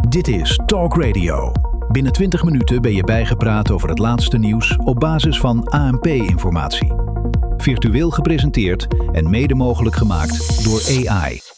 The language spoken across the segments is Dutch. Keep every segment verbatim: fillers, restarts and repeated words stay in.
Dit is Talk Radio. Binnen twintig minuten ben je bijgepraat over het laatste nieuws op basis van A N P-informatie. Virtueel gepresenteerd en mede mogelijk gemaakt door A I.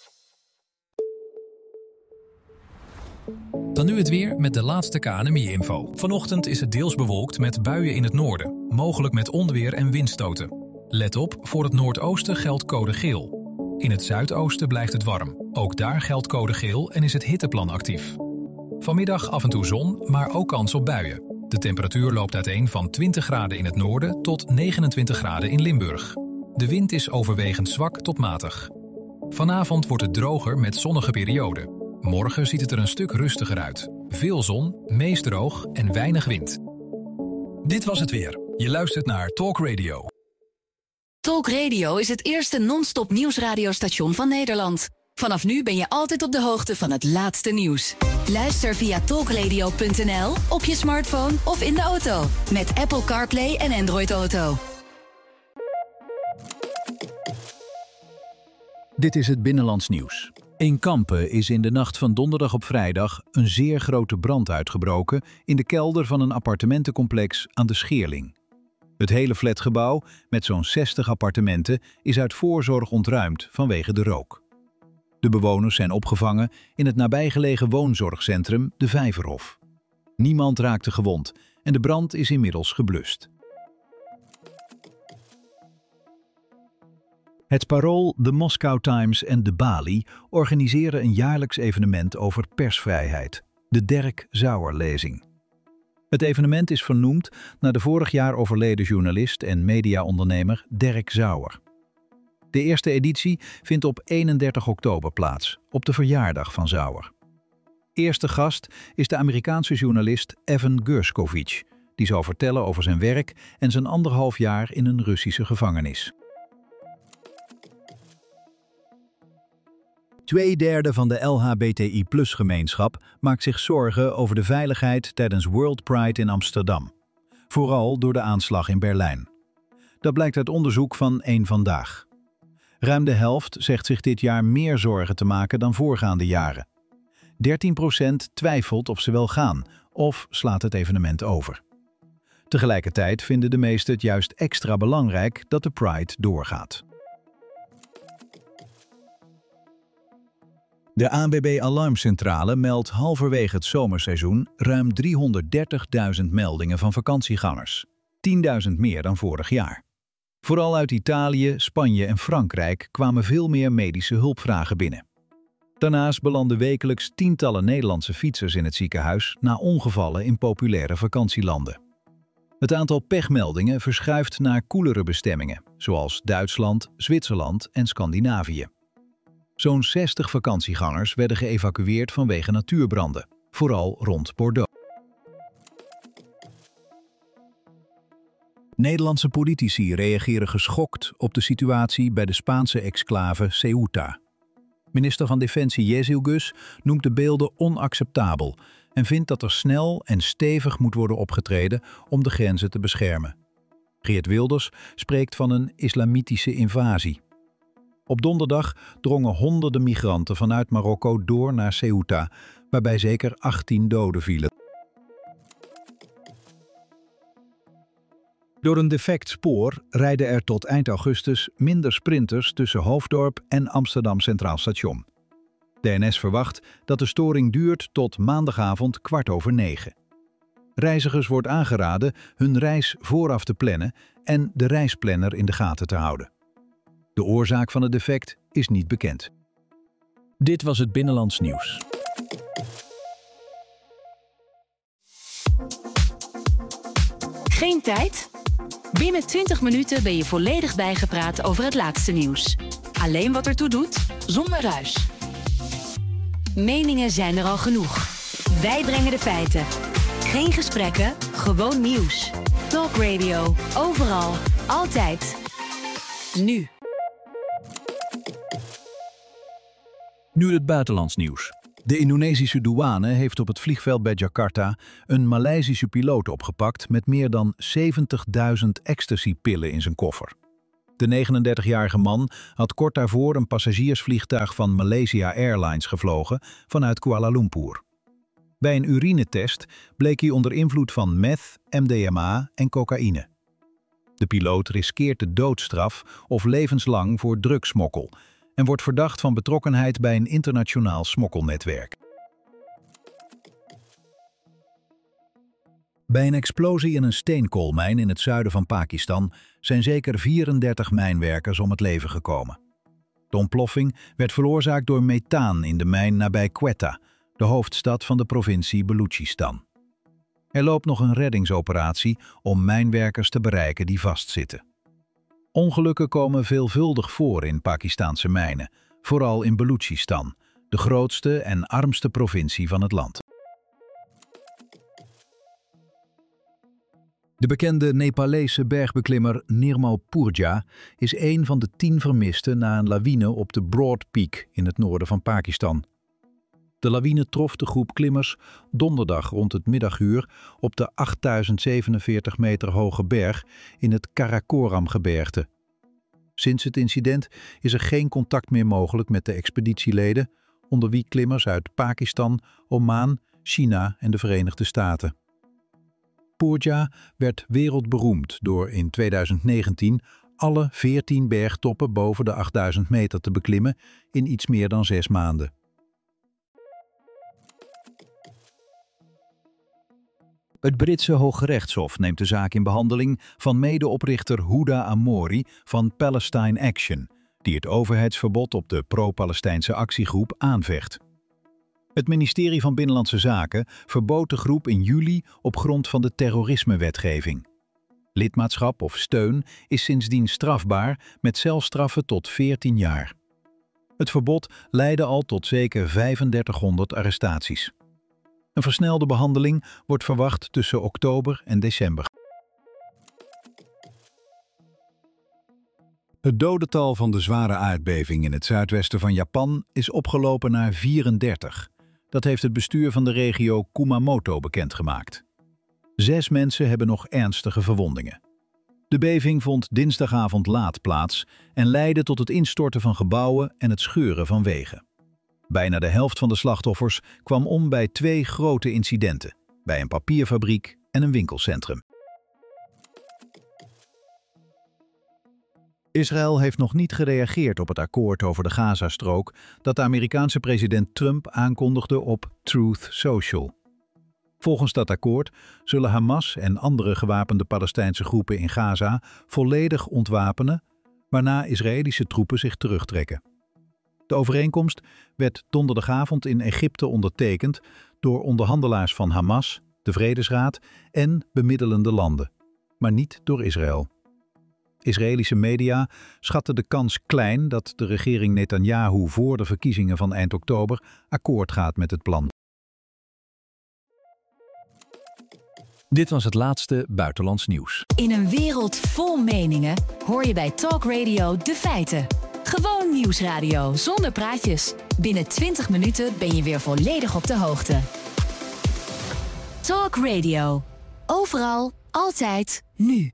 Dan nu het weer met de laatste K N M I-info. Vanochtend is het deels bewolkt met buien in het noorden, mogelijk met onweer en windstoten. Let op, voor het noordoosten geldt code geel. In het zuidoosten blijft het warm. Ook daar geldt code geel en is het hitteplan actief. Vanmiddag af en toe zon, maar ook kans op buien. De temperatuur loopt uiteen van twintig graden in het noorden tot negenentwintig graden in Limburg. De wind is overwegend zwak tot matig. Vanavond wordt het droger met zonnige perioden. Morgen ziet het er een stuk rustiger uit. Veel zon, meest droog en weinig wind. Dit was het weer. Je luistert naar Talk Radio. Talk Radio is het eerste non-stop nieuwsradiostation van Nederland. Vanaf nu ben je altijd op de hoogte van het laatste nieuws. Luister via talkradio punt n l, op je smartphone of in de auto. Met Apple CarPlay en Android Auto. Dit is het Binnenlands Nieuws. In Kampen is in de nacht van donderdag op vrijdag een zeer grote brand uitgebroken in de kelder van een appartementencomplex aan de Scheerling. Het hele flatgebouw, met zo'n zestig appartementen, is uit voorzorg ontruimd vanwege de rook. De bewoners zijn opgevangen in het nabijgelegen woonzorgcentrum De Vijverhof. Niemand raakte gewond en de brand is inmiddels geblust. Het Parool, de Moscow Times en de Bali organiseren een jaarlijks evenement over persvrijheid, de Derk Sauer-lezing. Het evenement is vernoemd naar de vorig jaar overleden journalist en mediaondernemer Derk Sauer. De eerste editie vindt op eenendertig oktober plaats, op de verjaardag van Sauer. Eerste gast is de Amerikaanse journalist Evan Gershkovich, die zal vertellen over zijn werk en zijn anderhalf jaar in een Russische gevangenis. Tweederde van de L H B T I plus gemeenschap maakt zich zorgen over de veiligheid tijdens World Pride in Amsterdam. Vooral door de aanslag in Berlijn. Dat blijkt uit onderzoek van Eén Vandaag. Ruim de helft zegt zich dit jaar meer zorgen te maken dan voorgaande jaren. dertien procent twijfelt of ze wel gaan of slaat het evenement over. Tegelijkertijd vinden de meesten het juist extra belangrijk dat de Pride doorgaat. De A N W B-alarmcentrale meldt halverwege het zomerseizoen ruim driehonderddertigduizend meldingen van vakantiegangers. tienduizend meer dan vorig jaar. Vooral uit Italië, Spanje en Frankrijk kwamen veel meer medische hulpvragen binnen. Daarnaast belanden wekelijks tientallen Nederlandse fietsers in het ziekenhuis na ongevallen in populaire vakantielanden. Het aantal pechmeldingen verschuift naar koelere bestemmingen, zoals Duitsland, Zwitserland en Scandinavië. Zo'n zestig vakantiegangers werden geëvacueerd vanwege natuurbranden, vooral rond Bordeaux. Nederlandse politici reageren geschokt op de situatie bij de Spaanse exclave Ceuta. Minister van Defensie Jezielgus noemt de beelden onacceptabel en vindt dat er snel en stevig moet worden opgetreden om de grenzen te beschermen. Geert Wilders spreekt van een islamitische invasie. Op donderdag drongen honderden migranten vanuit Marokko door naar Ceuta, waarbij zeker achttien doden vielen. Door een defect spoor rijden er tot eind augustus minder sprinters tussen Hoofddorp en Amsterdam Centraal Station. De N S verwacht dat de storing duurt tot maandagavond kwart over negen. Reizigers wordt aangeraden hun reis vooraf te plannen en de reisplanner in de gaten te houden. De oorzaak van het defect is niet bekend. Dit was het Binnenlands Nieuws. Geen tijd? Binnen twintig minuten ben je volledig bijgepraat over het laatste nieuws. Alleen wat ertoe doet, zonder ruis. Meningen zijn er al genoeg. Wij brengen de feiten. Geen gesprekken, gewoon nieuws. Talk Radio, overal, altijd. Nu. Nu het buitenlands nieuws. De Indonesische douane heeft op het vliegveld bij Jakarta een Maleisische piloot opgepakt met meer dan zeventigduizend ecstasy-pillen in zijn koffer. De negenendertigjarige man had kort daarvoor een passagiersvliegtuig van Malaysia Airlines gevlogen vanuit Kuala Lumpur. Bij een urinetest bleek hij onder invloed van meth, M D M A en cocaïne. De piloot riskeert de doodstraf of levenslang voor drugsmokkel en wordt verdacht van betrokkenheid bij een internationaal smokkelnetwerk. Bij een explosie in een steenkoolmijn in het zuiden van Pakistan zijn zeker vierendertig mijnwerkers om het leven gekomen. De ontploffing werd veroorzaakt door methaan in de mijn nabij Quetta, de hoofdstad van de provincie Balochistan. Er loopt nog een reddingsoperatie om mijnwerkers te bereiken die vastzitten. Ongelukken komen veelvuldig voor in Pakistanse mijnen, vooral in Balochistan, de grootste en armste provincie van het land. De bekende Nepalese bergbeklimmer Nirmal Purja is een van de tien vermisten na een lawine op de Broad Peak in het noorden van Pakistan. De lawine trof de groep klimmers donderdag rond het middaguur op de achttduizend zevenenveertig meter hoge berg in het Karakoram-gebergte. Sinds het incident is er geen contact meer mogelijk met de expeditieleden, onder wie klimmers uit Pakistan, Oman, China en de Verenigde Staten. Purja werd wereldberoemd door in tweeduizend negentien alle veertien bergtoppen boven de achtduizend meter te beklimmen in iets meer dan zes maanden. Het Britse Hooggerechtshof neemt de zaak in behandeling van medeoprichter Huda Amori van Palestine Action, die het overheidsverbod op de pro-Palestijnse actiegroep aanvecht. Het ministerie van Binnenlandse Zaken verbood de groep in juli op grond van de terrorismewetgeving. Lidmaatschap of steun is sindsdien strafbaar met celstraffen tot veertien jaar. Het verbod leidde al tot zeker vijfendertighonderd arrestaties. Een versnelde behandeling wordt verwacht tussen oktober en december. Het dodental van de zware aardbeving in het zuidwesten van Japan is opgelopen naar vierendertig. Dat heeft het bestuur van de regio Kumamoto bekendgemaakt. Zes mensen hebben nog ernstige verwondingen. De beving vond dinsdagavond laat plaats en leidde tot het instorten van gebouwen en het scheuren van wegen. Bijna de helft van de slachtoffers kwam om bij twee grote incidenten, bij een papierfabriek en een winkelcentrum. Israël heeft nog niet gereageerd op het akkoord over de Gazastrook dat de Amerikaanse president Trump aankondigde op Truth Social. Volgens dat akkoord zullen Hamas en andere gewapende Palestijnse groepen in Gaza volledig ontwapenen, waarna Israëlische troepen zich terugtrekken. De overeenkomst werd donderdagavond in Egypte ondertekend door onderhandelaars van Hamas, de Vredesraad en bemiddelende landen, maar niet door Israël. Israëlische media schatten de kans klein dat de regering Netanyahu voor de verkiezingen van eind oktober akkoord gaat met het plan. Dit was het laatste buitenlands nieuws. In een wereld vol meningen hoor je bij Talk Radio de feiten. Gewoon nieuwsradio zonder praatjes. Binnen twintig minuten ben je weer volledig op de hoogte. Talk Radio. Overal, altijd, nu.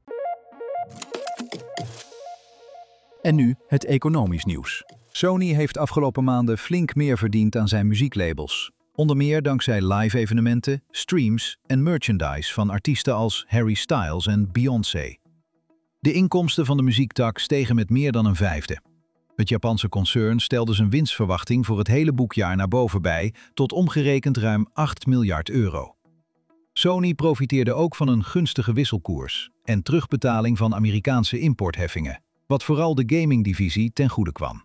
En nu het economisch nieuws. Sony heeft afgelopen maanden flink meer verdiend aan zijn muzieklabels. Onder meer dankzij live-evenementen, streams en merchandise van artiesten als Harry Styles en Beyoncé. De inkomsten van de muziektak stegen met meer dan een vijfde. Het Japanse concern stelde zijn winstverwachting voor het hele boekjaar naar boven bij tot omgerekend ruim acht miljard euro. Sony profiteerde ook van een gunstige wisselkoers en terugbetaling van Amerikaanse importheffingen, wat vooral de gamingdivisie ten goede kwam.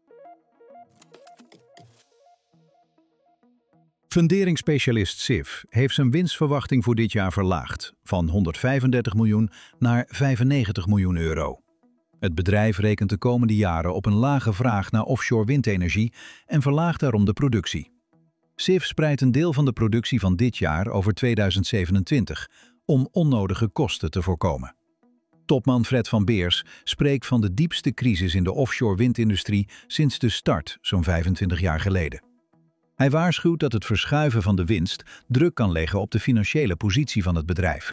Funderingsspecialist S I F heeft zijn winstverwachting voor dit jaar verlaagd, van honderdvijfendertig miljoen naar vijfennegentig miljoen euro. Het bedrijf rekent de komende jaren op een lage vraag naar offshore windenergie en verlaagt daarom de productie. S I F spreidt een deel van de productie van dit jaar over tweeduizend zevenentwintig, om onnodige kosten te voorkomen. Topman Fred van Beers spreekt van de diepste crisis in de offshore windindustrie sinds de start, zo'n vijfentwintig jaar geleden. Hij waarschuwt dat het verschuiven van de winst druk kan leggen op de financiële positie van het bedrijf.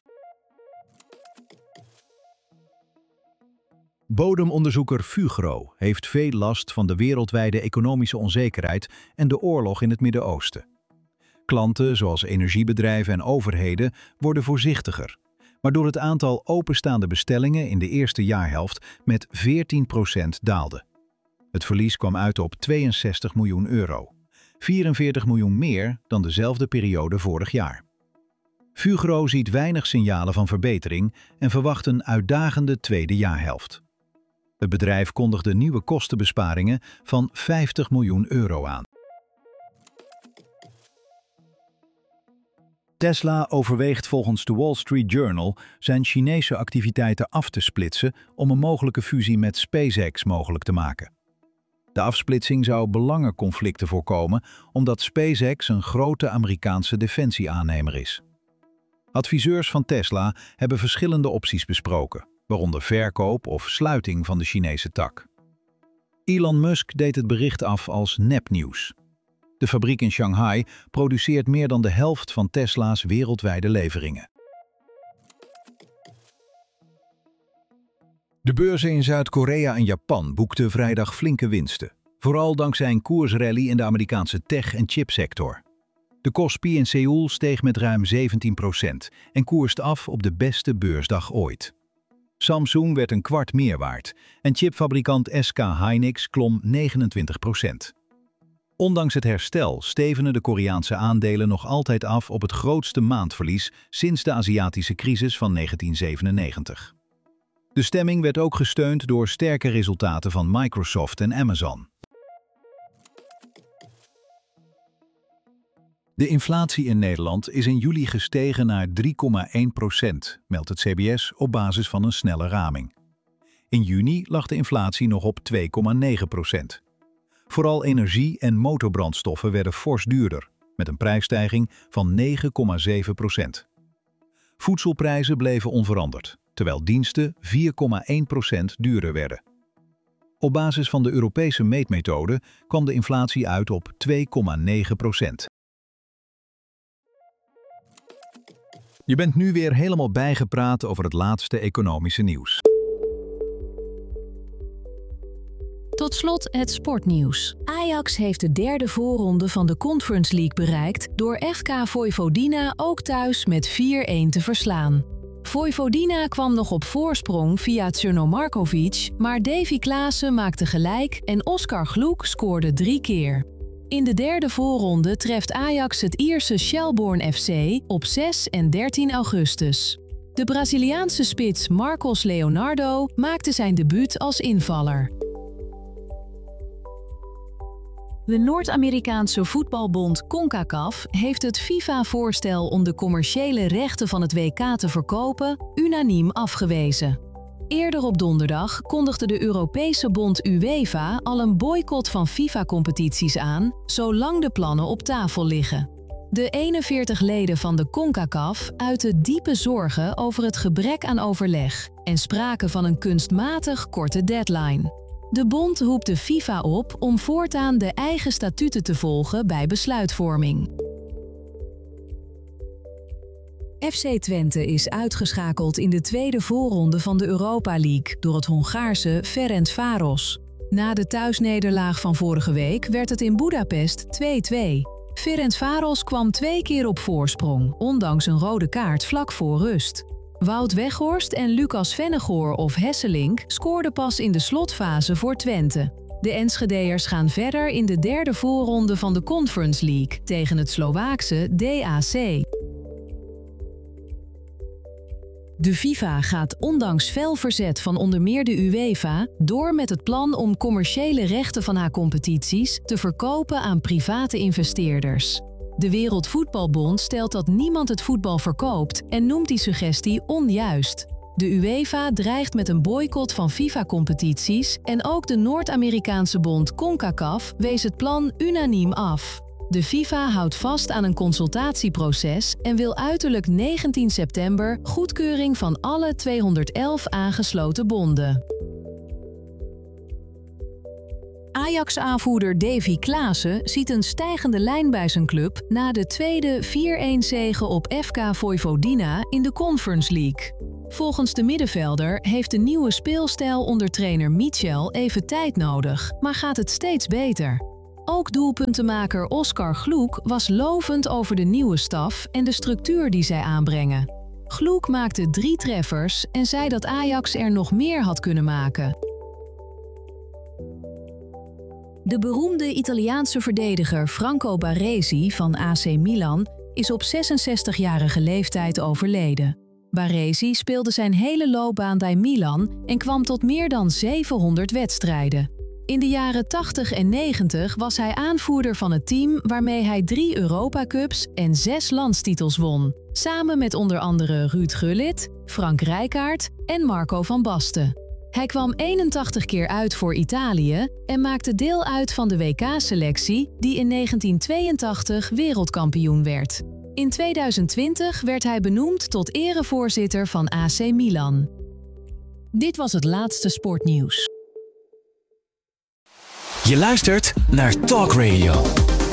Bodemonderzoeker Fugro heeft veel last van de wereldwijde economische onzekerheid en de oorlog in het Midden-Oosten. Klanten, zoals energiebedrijven en overheden, worden voorzichtiger, waardoor het aantal openstaande bestellingen in de eerste jaarhelft met veertien procent daalde. Het verlies kwam uit op tweeënzestig miljoen euro, vierenveertig miljoen meer dan dezelfde periode vorig jaar. Fugro ziet weinig signalen van verbetering en verwacht een uitdagende tweede jaarhelft. Het bedrijf kondigde nieuwe kostenbesparingen van vijftig miljoen euro aan. Tesla overweegt volgens de Wall Street Journal zijn Chinese activiteiten af te splitsen om een mogelijke fusie met SpaceX mogelijk te maken. De afsplitsing zou belangenconflicten voorkomen omdat SpaceX een grote Amerikaanse defensieaannemer is. Adviseurs van Tesla hebben verschillende opties besproken, waaronder verkoop of sluiting van de Chinese tak. Elon Musk deed het bericht af als nepnieuws. De fabriek in Shanghai produceert meer dan de helft van Tesla's wereldwijde leveringen. De beurzen in Zuid-Korea en Japan boekten vrijdag flinke winsten, vooral dankzij een koersrally in de Amerikaanse tech- en chipsector. De Kospi in Seoul steeg met ruim zeventien procent en koerst af op de beste beursdag ooit. Samsung werd een kwart meer waard en chipfabrikant S K Hynix klom negenentwintig procent. Ondanks het herstel stevenen de Koreaanse aandelen nog altijd af op het grootste maandverlies sinds de Aziatische crisis van negentien zevenennegentig. De stemming werd ook gesteund door sterke resultaten van Microsoft en Amazon. De inflatie in Nederland is in juli gestegen naar drie komma één procent, meldt het C B S op basis van een snelle raming. In juni lag de inflatie nog op twee komma negen procent. Vooral energie en motorbrandstoffen werden fors duurder, met een prijsstijging van negen komma zeven procent. Voedselprijzen bleven onveranderd, terwijl diensten vier komma één procent duurder werden. Op basis van de Europese meetmethode kwam de inflatie uit op twee komma negen procent. Je bent nu weer helemaal bijgepraat over het laatste economische nieuws. Tot slot het sportnieuws. Ajax heeft de derde voorronde van de Conference League bereikt door F K Vojvodina ook thuis met vier-een te verslaan. Vojvodina kwam nog op voorsprong via Crno Markovic, maar Davy Klaassen maakte gelijk en Oskar Gloek scoorde drie keer. In de derde voorronde treft Ajax het Ierse Shelbourne F C op zes en dertien augustus. De Braziliaanse spits Marcos Leonardo maakte zijn debuut als invaller. De Noord-Amerikaanse voetbalbond CONCACAF heeft het FIFA-voorstel om de commerciële rechten van het W K te verkopen unaniem afgewezen. Eerder op donderdag kondigde de Europese bond UEFA al een boycott van FIFA-competities aan, zolang de plannen op tafel liggen. De eenenveertig leden van de CONCACAF uitten diepe zorgen over het gebrek aan overleg en spraken van een kunstmatig korte deadline. De bond roept de FIFA op om voortaan de eigen statuten te volgen bij besluitvorming. F C Twente is uitgeschakeld in de tweede voorronde van de Europa League door het Hongaarse Ferencváros. Na de thuisnederlaag van vorige week werd het in Boedapest twee-twee. Ferencváros kwam twee keer op voorsprong, ondanks een rode kaart vlak voor rust. Wout Weghorst en Lucas Vennegoor of Hesselink scoorden pas in de slotfase voor Twente. De Enschedeërs gaan verder in de derde voorronde van de Conference League tegen het Slovaakse D A C. De FIFA gaat ondanks fel verzet van onder meer de UEFA door met het plan om commerciële rechten van haar competities te verkopen aan private investeerders. De Wereldvoetbalbond stelt dat niemand het voetbal verkoopt en noemt die suggestie onjuist. De UEFA dreigt met een boycott van FIFA-competities en ook de Noord-Amerikaanse bond CONCACAF wees het plan unaniem af. De FIFA houdt vast aan een consultatieproces en wil uiterlijk negentien september goedkeuring van alle tweehonderdelf aangesloten bonden. Ajax-aanvoerder Davy Klaassen ziet een stijgende lijn bij zijn club na de tweede vier-een zege op F K Vojvodina in de Conference League. Volgens de middenvelder heeft de nieuwe speelstijl onder trainer Michel even tijd nodig, maar gaat het steeds beter. Ook doelpuntenmaker Oscar Gloek was lovend over de nieuwe staf en de structuur die zij aanbrengen. Gloek maakte drie treffers en zei dat Ajax er nog meer had kunnen maken. De beroemde Italiaanse verdediger Franco Baresi van A C Milan is op zesenzestigjarige leeftijd overleden. Baresi speelde zijn hele loopbaan bij Milan en kwam tot meer dan zevenhonderd wedstrijden. In de jaren tachtig en negentig was hij aanvoerder van het team waarmee hij drie Europa Cups en zes landstitels won. Samen met onder andere Ruud Gullit, Frank Rijkaard en Marco van Basten. Hij kwam eenentachtig keer uit voor Italië en maakte deel uit van de W K-selectie die in negentien tweeëntachtig wereldkampioen werd. In tweeduizend twintig werd hij benoemd tot erevoorzitter van A C Milan. Dit was het laatste sportnieuws. Je luistert naar Talk Radio.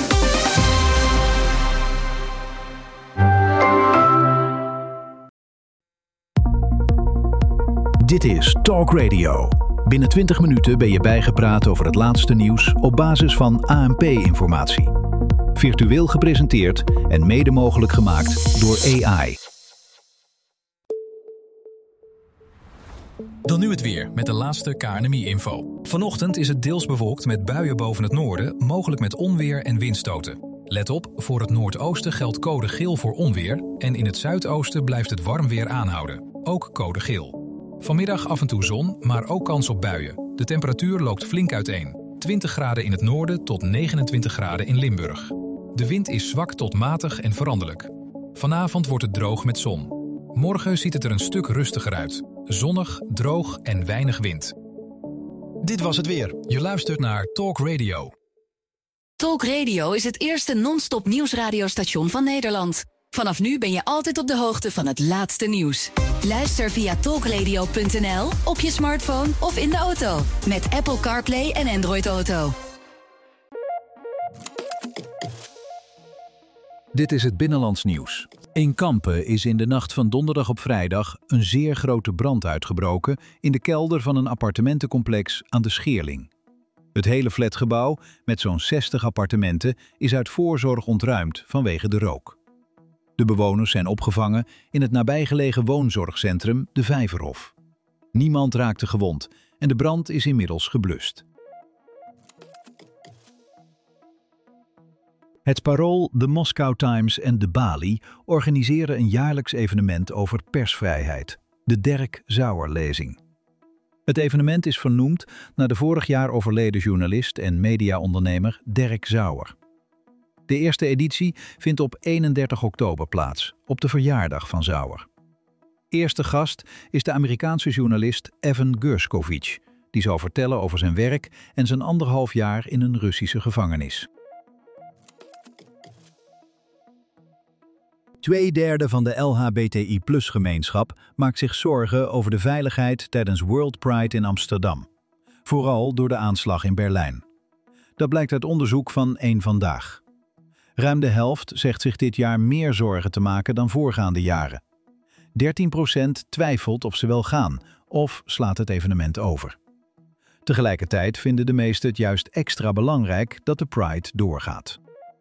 Dit is Talk Radio. Binnen twintig minuten ben je bijgepraat over het laatste nieuws op basis van A N P-informatie. Virtueel gepresenteerd en mede mogelijk gemaakt door A I. Dan nu het weer met de laatste K N M I-info. Vanochtend is het deels bewolkt met buien boven het noorden, mogelijk met onweer en windstoten. Let op, voor het noordoosten geldt code geel voor onweer en in het zuidoosten blijft het warm weer aanhouden, ook code geel. Vanmiddag af en toe zon, maar ook kans op buien. De temperatuur loopt flink uiteen. twintig graden in het noorden tot negenentwintig graden in Limburg. De wind is zwak tot matig en veranderlijk. Vanavond wordt het droog met zon. Morgen ziet het er een stuk rustiger uit. Zonnig, droog en weinig wind. Dit was het weer. Je luistert naar Talk Radio. Talk Radio is het eerste non-stop nieuwsradiostation van Nederland. Vanaf nu ben je altijd op de hoogte van het laatste nieuws. Luister via talkradio punt n l, op je smartphone of in de auto. Met Apple CarPlay en Android Auto. Dit is het Binnenlands nieuws. In Kampen is in de nacht van donderdag op vrijdag een zeer grote brand uitgebroken in de kelder van een appartementencomplex aan de Scheerling. Het hele flatgebouw, met zo'n zestig appartementen, is uit voorzorg ontruimd vanwege de rook. De bewoners zijn opgevangen in het nabijgelegen woonzorgcentrum De Vijverhof. Niemand raakte gewond en de brand is inmiddels geblust. Het Parool, de Moscow Times en de Bali organiseren een jaarlijks evenement over persvrijheid, de Derk Sauer-lezing. Het evenement is vernoemd naar de vorig jaar overleden journalist en mediaondernemer Derk Sauer. De eerste editie vindt op eenendertig oktober plaats, op de verjaardag van Sauer. Eerste gast is de Amerikaanse journalist Evan Gershkovich, die zal vertellen over zijn werk en zijn anderhalf jaar in een Russische gevangenis. Tweederde van de L H B T I plus gemeenschap maakt zich zorgen over de veiligheid tijdens World Pride in Amsterdam. Vooral door de aanslag in Berlijn. Dat blijkt uit onderzoek van Eén Vandaag. Ruim de helft zegt zich dit jaar meer zorgen te maken dan voorgaande jaren. dertien procent twijfelt of ze wel gaan of slaat het evenement over. Tegelijkertijd vinden de meesten het juist extra belangrijk dat de Pride doorgaat.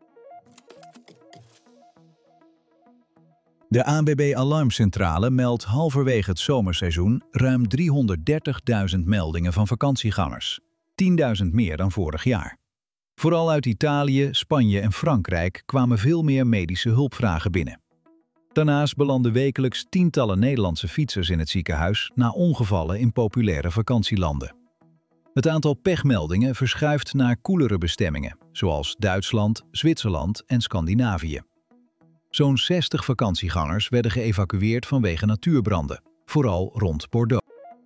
De A N B B-alarmcentrale meldt halverwege het zomerseizoen ruim driehonderddertigduizend meldingen van vakantiegangers. tienduizend meer dan vorig jaar. Vooral uit Italië, Spanje en Frankrijk kwamen veel meer medische hulpvragen binnen. Daarnaast belanden wekelijks tientallen Nederlandse fietsers in het ziekenhuis na ongevallen in populaire vakantielanden. Het aantal pechmeldingen verschuift naar koelere bestemmingen, zoals Duitsland, Zwitserland en Scandinavië. Zo'n zestig vakantiegangers werden geëvacueerd vanwege natuurbranden, vooral rond Bordeaux.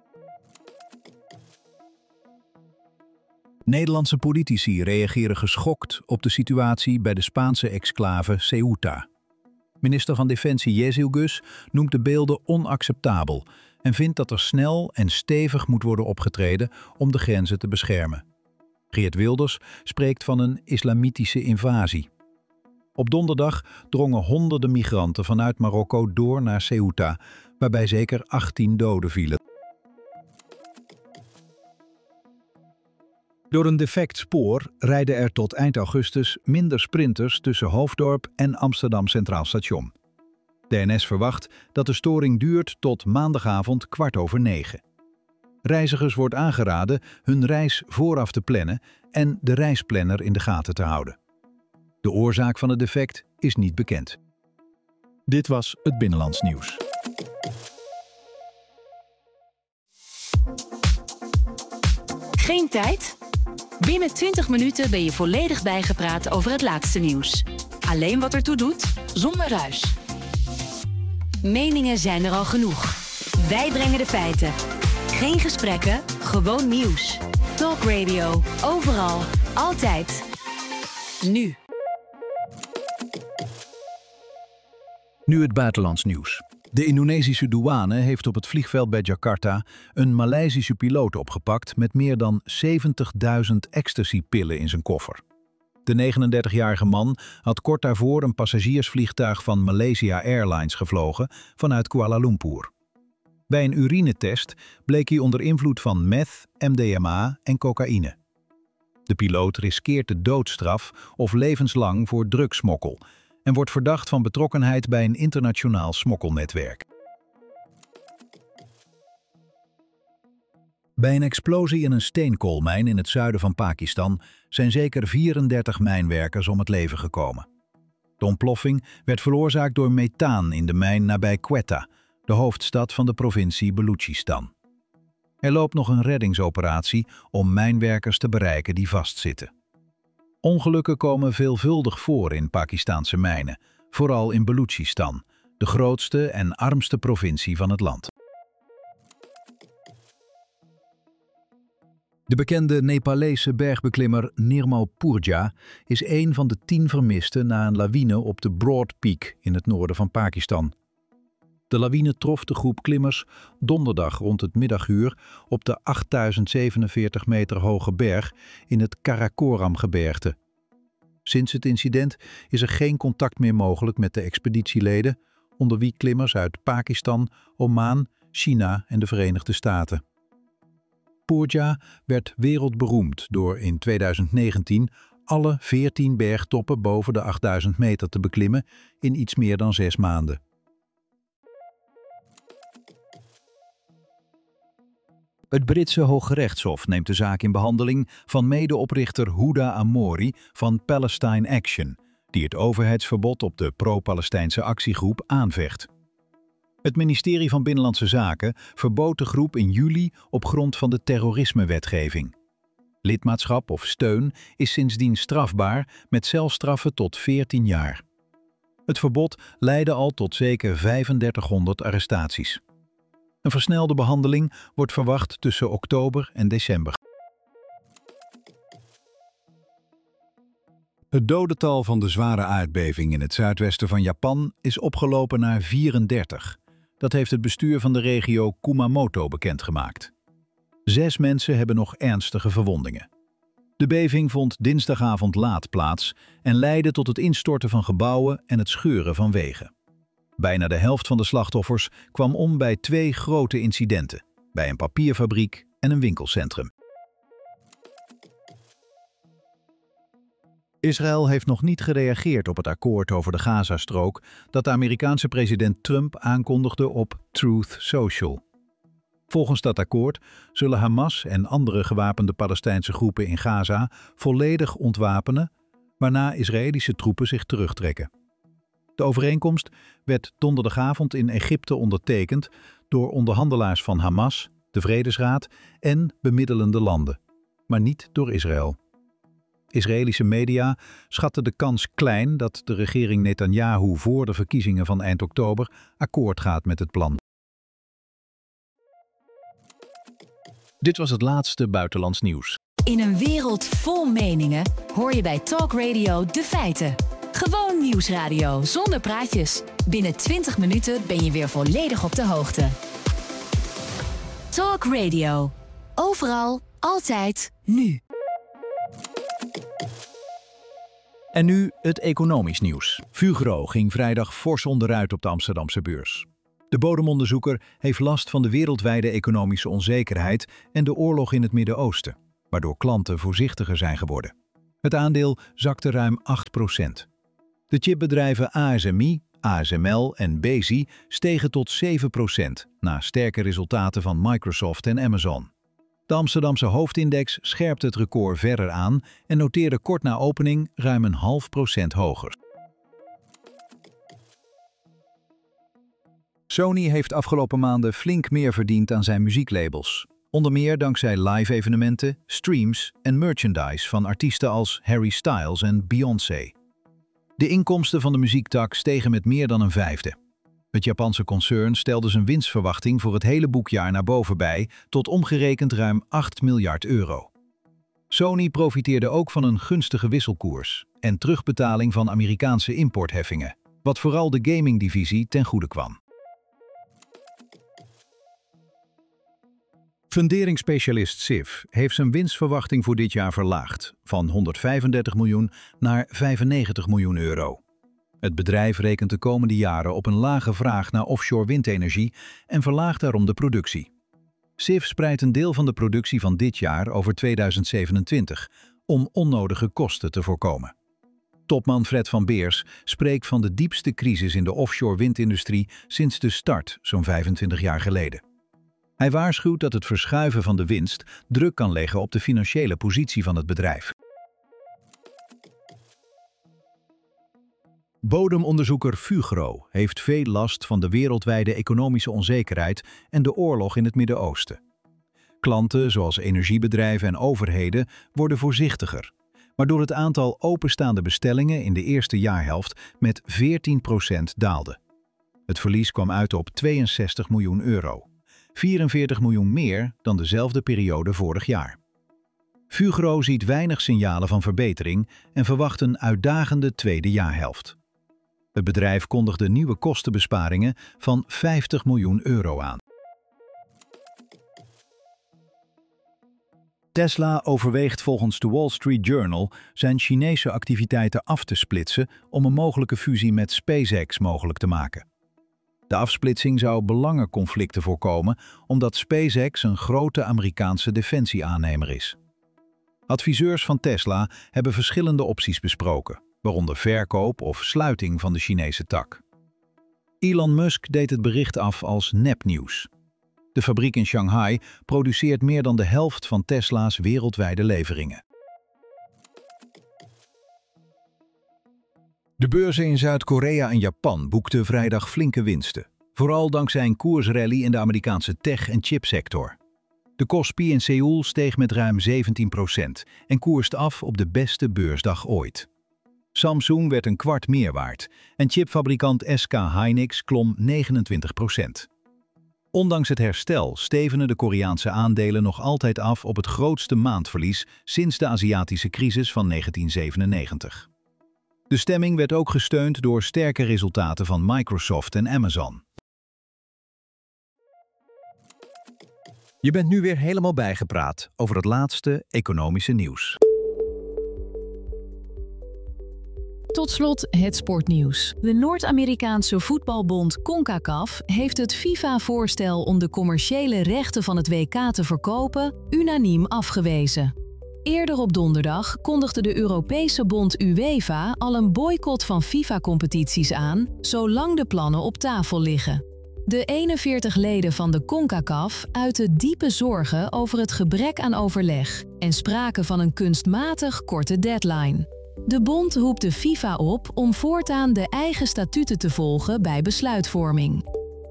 Nederlandse politici reageren geschokt op de situatie bij de Spaanse exclave Ceuta. Minister van Defensie Jezielgus noemt de beelden onacceptabel en vindt dat er snel en stevig moet worden opgetreden om de grenzen te beschermen. Geert Wilders spreekt van een islamitische invasie. Op donderdag drongen honderden migranten vanuit Marokko door naar Ceuta, waarbij zeker achttien doden vielen. Door een defect spoor rijden er tot eind augustus minder sprinters tussen Hoofddorp en Amsterdam Centraal Station. De N S verwacht dat de storing duurt tot maandagavond kwart over negen. Reizigers wordt aangeraden hun reis vooraf te plannen en de reisplanner in de gaten te houden. De oorzaak van het defect is niet bekend. Dit was het Binnenlands Nieuws. Geen tijd? Binnen twintig minuten ben je volledig bijgepraat over het laatste nieuws. Alleen wat ertoe doet, zonder ruis. Meningen zijn er al genoeg. Wij brengen de feiten. Geen gesprekken, gewoon nieuws. Talk Radio, overal, altijd. Nu. Nu het buitenlands nieuws. De Indonesische douane heeft op het vliegveld bij Jakarta een Maleisische piloot opgepakt met meer dan zeventigduizend ecstasy-pillen in zijn koffer. De negenendertigjarige man had kort daarvoor een passagiersvliegtuig van Malaysia Airlines gevlogen vanuit Kuala Lumpur. Bij een urinetest bleek hij onder invloed van meth, M D M A en cocaïne. De piloot riskeert de doodstraf of levenslang voor drugssmokkel en wordt verdacht van betrokkenheid bij een internationaal smokkelnetwerk. Bij een explosie in een steenkoolmijn in het zuiden van Pakistan zijn zeker vierendertig mijnwerkers om het leven gekomen. De ontploffing werd veroorzaakt door methaan in de mijn nabij Quetta, de hoofdstad van de provincie Balochistan. Er loopt nog een reddingsoperatie om mijnwerkers te bereiken die vastzitten. Ongelukken komen veelvuldig voor in Pakistanse mijnen, vooral in Balochistan, de grootste en armste provincie van het land. De bekende Nepalese bergbeklimmer Nirmal Purja is een van de tien vermisten na een lawine op de Broad Peak in het noorden van Pakistan. De lawine trof de groep klimmers donderdag rond het middaguur op de achtduizend zevenenveertig meter hoge berg in het Karakoram-gebergte. Sinds het incident is er geen contact meer mogelijk met de expeditieleden, onder wie klimmers uit Pakistan, Oman, China en de Verenigde Staten. Purja werd wereldberoemd door in tweeduizend negentien alle veertien bergtoppen boven de achtduizend meter te beklimmen in iets meer dan zes maanden. Het Britse Hooggerechtshof neemt de zaak in behandeling van medeoprichter Huda Amori van Palestine Action, die het overheidsverbod op de pro-Palestijnse actiegroep aanvecht. Het ministerie van Binnenlandse Zaken verbood de groep in juli op grond van de terrorismewetgeving. Lidmaatschap of steun is sindsdien strafbaar met celstraffen tot veertien jaar. Het verbod leidde al tot zeker vijfendertighonderd arrestaties. Een versnelde behandeling wordt verwacht tussen oktober en december. Het dodental van de zware aardbeving in het zuidwesten van Japan is opgelopen naar vierendertig. Dat heeft het bestuur van de regio Kumamoto bekendgemaakt. Zes mensen hebben nog ernstige verwondingen. De beving vond dinsdagavond laat plaats en leidde tot het instorten van gebouwen en het scheuren van wegen. Bijna de helft van de slachtoffers kwam om bij twee grote incidenten, bij een papierfabriek en een winkelcentrum. Israël heeft nog niet gereageerd op het akkoord over de Gazastrook dat de Amerikaanse president Trump aankondigde op Truth Social. Volgens dat akkoord zullen Hamas en andere gewapende Palestijnse groepen in Gaza volledig ontwapenen, waarna Israëlische troepen zich terugtrekken. De overeenkomst werd donderdagavond in Egypte ondertekend door onderhandelaars van Hamas, de Vredesraad en bemiddelende landen, maar niet door Israël. Israëlische media schatten de kans klein dat de regering Netanyahu voor de verkiezingen van eind oktober akkoord gaat met het plan. Dit was het laatste buitenlands nieuws. In een wereld vol meningen hoor je bij Talk Radio de feiten. Gewoon nieuwsradio zonder praatjes. Binnen twintig minuten ben je weer volledig op de hoogte. Talk Radio. Overal, altijd, nu. En nu het economisch nieuws. Fugro ging vrijdag fors onderuit op de Amsterdamse beurs. De bodemonderzoeker heeft last van de wereldwijde economische onzekerheid en de oorlog in het Midden-Oosten. waardoor klanten voorzichtiger zijn geworden. Het aandeel zakte ruim acht procent. De chipbedrijven A S M I, A S M L en Besi stegen tot zeven procent na sterke resultaten van Microsoft en Amazon. De Amsterdamse hoofdindex scherpte het record verder aan en noteerde kort na opening ruim een half procent hoger. Sony heeft afgelopen maanden flink meer verdiend aan zijn muzieklabels. Onder meer dankzij live-evenementen, streams en merchandise van artiesten als Harry Styles en Beyoncé. De inkomsten van de muziektak stegen met meer dan een vijfde. Het Japanse concern stelde zijn winstverwachting voor het hele boekjaar naar boven bij tot omgerekend ruim acht miljard euro. Sony profiteerde ook van een gunstige wisselkoers en terugbetaling van Amerikaanse importheffingen, wat vooral de gamingdivisie ten goede kwam. Funderingsspecialist S I F heeft zijn winstverwachting voor dit jaar verlaagd van honderdvijfendertig miljoen naar vijfennegentig miljoen euro. Het bedrijf rekent de komende jaren op een lage vraag naar offshore windenergie en verlaagt daarom de productie. S I F spreidt een deel van de productie van dit jaar over tweeduizend zevenentwintig om onnodige kosten te voorkomen. Topman Fred van Beers spreekt van de diepste crisis in de offshore windindustrie sinds de start zo'n vijfentwintig jaar geleden. Hij waarschuwt dat het verschuiven van de winst druk kan leggen op de financiële positie van het bedrijf. Bodemonderzoeker Fugro heeft veel last van de wereldwijde economische onzekerheid en de oorlog in het Midden-Oosten. Klanten zoals energiebedrijven en overheden worden voorzichtiger, waardoor het aantal openstaande bestellingen in de eerste jaarhelft met veertien procent daalde. Het verlies kwam uit op tweeënzestig miljoen euro. vierenveertig miljoen meer dan dezelfde periode vorig jaar. Fugro ziet weinig signalen van verbetering en verwacht een uitdagende tweede jaarhelft. Het bedrijf kondigde nieuwe kostenbesparingen van vijftig miljoen euro aan. Tesla overweegt volgens de Wall Street Journal zijn Chinese activiteiten af te splitsen om een mogelijke fusie met SpaceX mogelijk te maken. De afsplitsing zou belangenconflicten voorkomen omdat SpaceX een grote Amerikaanse defensieaannemer is. Adviseurs van Tesla hebben verschillende opties besproken, waaronder verkoop of sluiting van de Chinese tak. Elon Musk deed het bericht af als nepnieuws. De fabriek in Shanghai produceert meer dan de helft van Tesla's wereldwijde leveringen. De beurzen in Zuid-Korea en Japan boekten vrijdag flinke winsten, vooral dankzij een koersrally in de Amerikaanse tech- en chipsector. De Kospi in Seoul steeg met ruim zeventien procent en koerste af op de beste beursdag ooit. Samsung werd een kwart meer waard en chipfabrikant S K Hynix klom negenentwintig procent. Ondanks het herstel stevenen de Koreaanse aandelen nog altijd af op het grootste maandverlies sinds de Aziatische crisis van negentien zevenennegentig. De stemming werd ook gesteund door sterke resultaten van Microsoft en Amazon. Je bent nu weer helemaal bijgepraat over het laatste economische nieuws. Tot slot het sportnieuws. De Noord-Amerikaanse voetbalbond CONCACAF heeft het FIFA-voorstel om de commerciële rechten van het W K te verkopen unaniem afgewezen. Eerder op donderdag kondigde de Europese bond UEFA al een boycott van FIFA-competities aan, zolang de plannen op tafel liggen. De eenenveertig leden van de CONCACAF uiten diepe zorgen over het gebrek aan overleg en spraken van een kunstmatig korte deadline. De bond roept de FIFA op om voortaan de eigen statuten te volgen bij besluitvorming.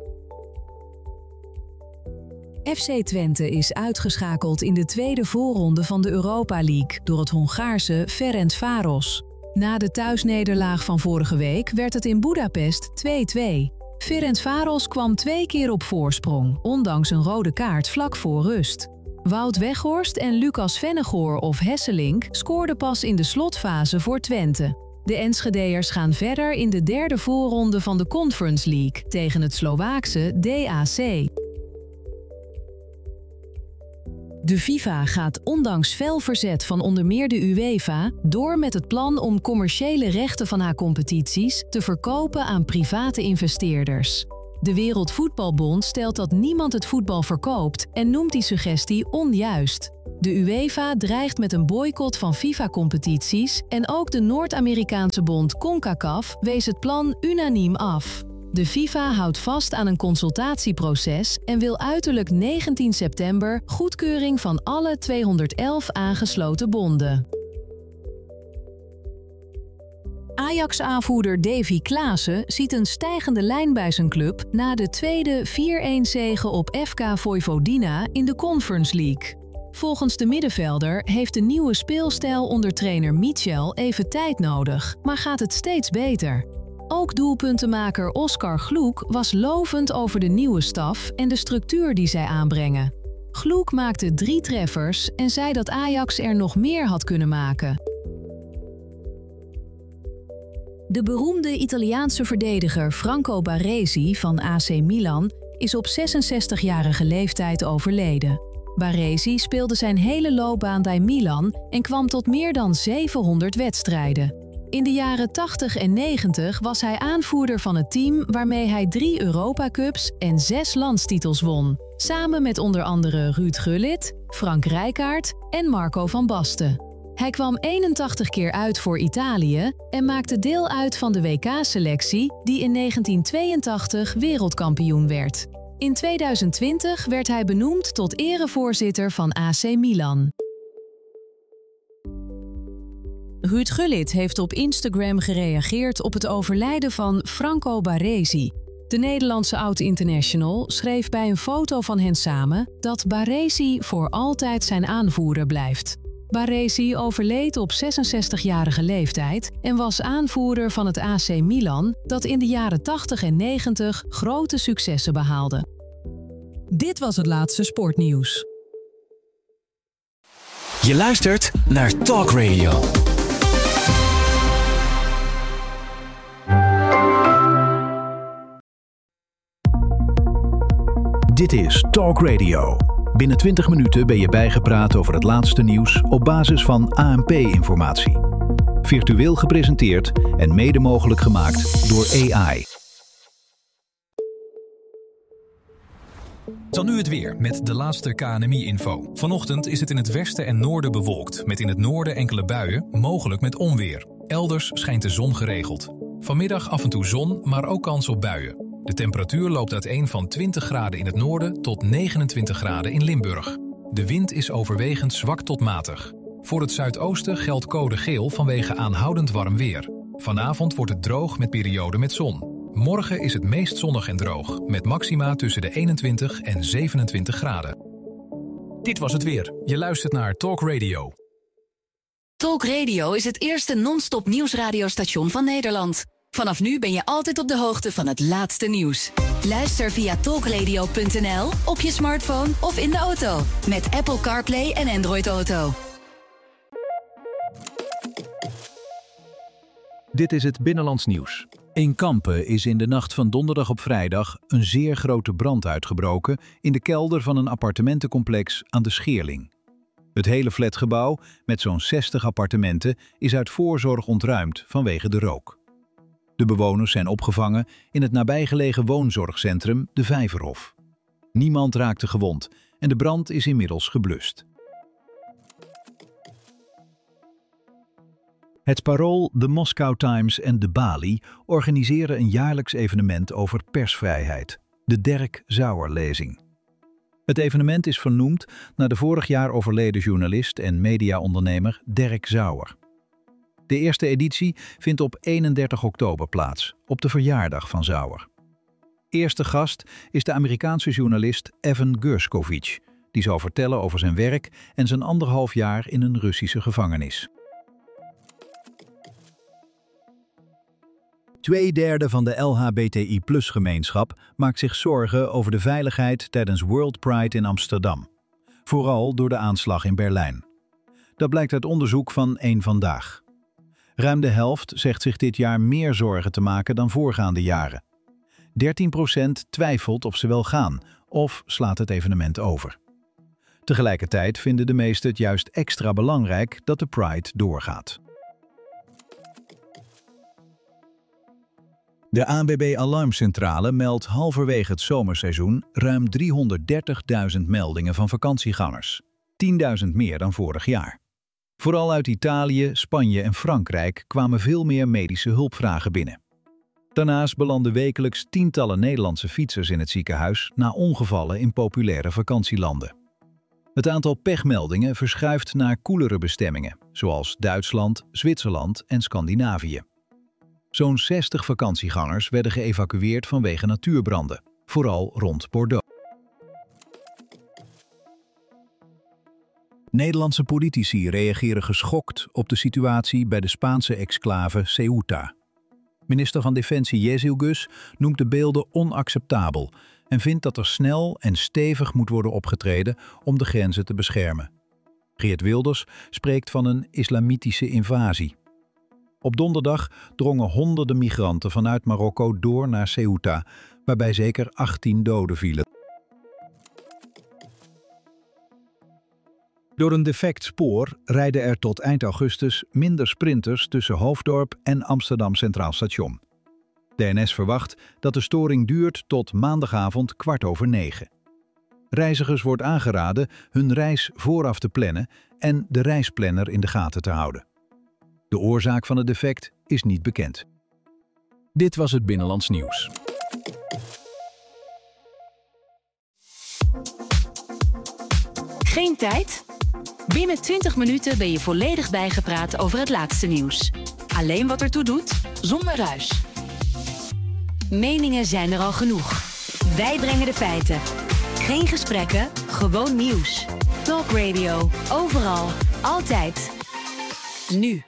F C Twente is uitgeschakeld in de tweede voorronde van de Europa League door het Hongaarse Ferencváros. Na de thuisnederlaag van vorige week werd het in Boedapest twee-twee. Ferencváros kwam twee keer op voorsprong, ondanks een rode kaart vlak voor rust. Wout Weghorst en Lucas Vennegoor of Hesselink scoorden pas in de slotfase voor Twente. De Enschedeërs gaan verder in de derde voorronde van de Conference League tegen het Slovaakse D A C. De FIFA gaat ondanks fel verzet van onder meer de UEFA door met het plan om commerciële rechten van haar competities te verkopen aan private investeerders. De Wereldvoetbalbond stelt dat niemand het voetbal verkoopt en noemt die suggestie onjuist. De UEFA dreigt met een boycott van FIFA-competities en ook de Noord-Amerikaanse bond CONCACAF wees het plan unaniem af. De FIFA houdt vast aan een consultatieproces en wil uiterlijk negentien september goedkeuring van alle tweehonderdelf aangesloten bonden. Ajax-aanvoerder Davy Klaassen ziet een stijgende lijn bij zijn club na de tweede vier-een zege op F K Vojvodina in de Conference League. Volgens de middenvelder heeft de nieuwe speelstijl onder trainer Michel even tijd nodig, maar gaat het steeds beter. Ook doelpuntenmaker Oskar Gloek was lovend over de nieuwe staf en de structuur die zij aanbrengen. Gloek maakte drie treffers en zei dat Ajax er nog meer had kunnen maken. De beroemde Italiaanse verdediger Franco Baresi van A C Milan is op zesenzestigjarige leeftijd overleden. Baresi speelde zijn hele loopbaan bij Milan en kwam tot meer dan zevenhonderd wedstrijden. In de jaren tachtig en negentig was hij aanvoerder van het team waarmee hij drie Europa Cups en zes landstitels won. Samen met onder andere Ruud Gullit, Frank Rijkaard en Marco van Basten. Hij kwam eenentachtig keer uit voor Italië en maakte deel uit van de W K-selectie die in negentien tweeëntachtig wereldkampioen werd. In tweeduizend twintig werd hij benoemd tot erevoorzitter van A C Milan. Ruud Gullit heeft op Instagram gereageerd op het overlijden van Franco Baresi. De Nederlandse oud-international schreef bij een foto van hen samen dat Baresi voor altijd zijn aanvoerder blijft. Baresi overleed op zesenzestigjarige leeftijd en was aanvoerder van het A C Milan dat in de jaren tachtig en negentig grote successen behaalde. Dit was het laatste sportnieuws. Je luistert naar Talk Radio. Dit is Talk Radio. Binnen twintig minuten ben je bijgepraat over het laatste nieuws op basis van A N P-informatie. Virtueel gepresenteerd en mede mogelijk gemaakt door A I. Dan nu het weer met de laatste K N M I-info. Vanochtend is het in het westen en noorden bewolkt, met in het noorden enkele buien, mogelijk met onweer. Elders schijnt de zon geregeld. Vanmiddag af en toe zon, maar ook kans op buien. De temperatuur loopt uiteen van twintig graden in het noorden tot negenentwintig graden in Limburg. De wind is overwegend zwak tot matig. Voor het zuidoosten geldt code geel vanwege aanhoudend warm weer. Vanavond wordt het droog met perioden met zon. Morgen is het meest zonnig en droog, met maxima tussen de eenentwintig en zevenentwintig graden. Dit was het weer. Je luistert naar Talk Radio. Talk Radio is het eerste non-stop nieuwsradiostation van Nederland. Vanaf nu ben je altijd op de hoogte van het laatste nieuws. Luister via talkradio punt n l, op je smartphone of in de auto. Met Apple CarPlay en Android Auto. Dit is het Binnenlands nieuws. In Kampen is in de nacht van donderdag op vrijdag een zeer grote brand uitgebroken in de kelder van een appartementencomplex aan de Scheerling. Het hele flatgebouw, met zo'n zestig appartementen, is uit voorzorg ontruimd vanwege de rook. De bewoners zijn opgevangen in het nabijgelegen woonzorgcentrum De Vijverhof. Niemand raakte gewond en de brand is inmiddels geblust. Het Parool, de Moscow Times en de Bali organiseren een jaarlijks evenement over persvrijheid, de Derk Sauer-lezing. Het evenement is vernoemd naar de vorig jaar overleden journalist en mediaondernemer Derk Sauer. De eerste editie vindt op eenendertig oktober plaats, op de verjaardag van Sauer. Eerste gast is de Amerikaanse journalist Evan Gershkovich, die zal vertellen over zijn werk en zijn anderhalf jaar in een Russische gevangenis. Tweederde van de L H B T I plus gemeenschap maakt zich zorgen over de veiligheid tijdens World Pride in Amsterdam. Vooral door de aanslag in Berlijn. Dat blijkt uit onderzoek van Eén Vandaag. Ruim de helft zegt zich dit jaar meer zorgen te maken dan voorgaande jaren. dertien procent twijfelt of ze wel gaan of slaat het evenement over. Tegelijkertijd vinden de meesten het juist extra belangrijk dat de Pride doorgaat. De A N W B-alarmcentrale meldt halverwege het zomerseizoen ruim driehonderddertigduizend meldingen van vakantiegangers. tienduizend meer dan vorig jaar. Vooral uit Italië, Spanje en Frankrijk kwamen veel meer medische hulpvragen binnen. Daarnaast belanden wekelijks tientallen Nederlandse fietsers in het ziekenhuis na ongevallen in populaire vakantielanden. Het aantal pechmeldingen verschuift naar koelere bestemmingen, zoals Duitsland, Zwitserland en Scandinavië. Zo'n zestig vakantiegangers werden geëvacueerd vanwege natuurbranden, vooral rond Bordeaux. Nederlandse politici reageren geschokt op de situatie bij de Spaanse exclave Ceuta. Minister van Defensie Jezielgus noemt de beelden onacceptabel en vindt dat er snel en stevig moet worden opgetreden om de grenzen te beschermen. Geert Wilders spreekt van een islamitische invasie. Op donderdag drongen honderden migranten vanuit Marokko door naar Ceuta, waarbij zeker achttien doden vielen. Door een defect spoor rijden er tot eind augustus minder sprinters tussen Hoofddorp en Amsterdam Centraal Station. De N S verwacht dat de storing duurt tot maandagavond kwart over negen. Reizigers wordt aangeraden hun reis vooraf te plannen en de reisplanner in de gaten te houden. De oorzaak van het defect is niet bekend. Dit was het Binnenlands Nieuws. Geen tijd? Binnen twintig minuten ben je volledig bijgepraat over het laatste nieuws. Alleen wat ertoe doet, zonder ruis. Meningen zijn er al genoeg. Wij brengen de feiten. Geen gesprekken, gewoon nieuws. Talk Radio, overal, altijd. Nu.